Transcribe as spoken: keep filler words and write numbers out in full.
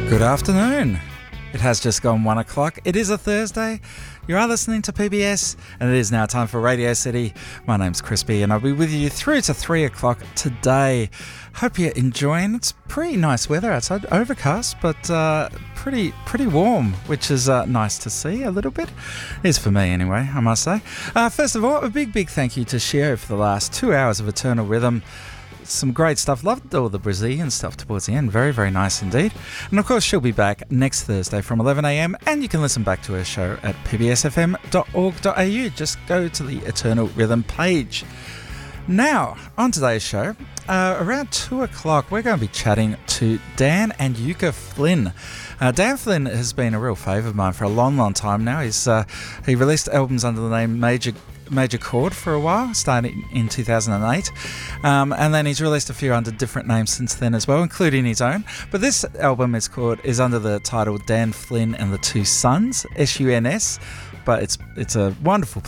Good afternoon. It has just gone one o'clock. It is a Thursday. You are listening to P B S, and it is now time for Radio City. My name's Crispy, and I'll be with you through to three o'clock today. Hope you're enjoying. It's pretty nice weather outside, overcast, but uh, pretty pretty warm, which is uh, nice to see a little bit. It is for me anyway, I must say. Uh, first of all, a big, big thank you to Shio for the last two hours of Eternal Rhythm. Some great stuff. Loved all the Brazilian stuff towards the end. Very, very nice indeed. And of course, she'll be back next Thursday from eleven a.m. and you can listen back to her show at p b s f m dot org dot a u. Just go to the Eternal Rhythm page. Now, on today's show, uh, around two o'clock, we're going to be chatting to Dan and Yuka Flynn. Uh, Dan Flynn has been a real favourite of mine for a long, long time now. He's uh, he released albums under the name Major Major Chord for a while, starting in two thousand eight, um, and then he's released a few under different names since then as well, including his own. But this album is called is under the title Dan Flynn and the Two Suns, S U N S. But it's it's a wonderful